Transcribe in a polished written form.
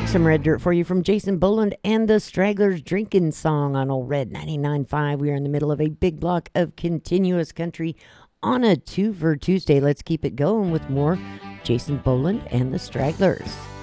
some Red Dirt for you from Jason Boland and the Stragglers Drinking Song on Old Red 99.5. We are in the middle of a big block of continuous country on a 2 for Tuesday. Let's keep it going with more Jason Boland and the Stragglers.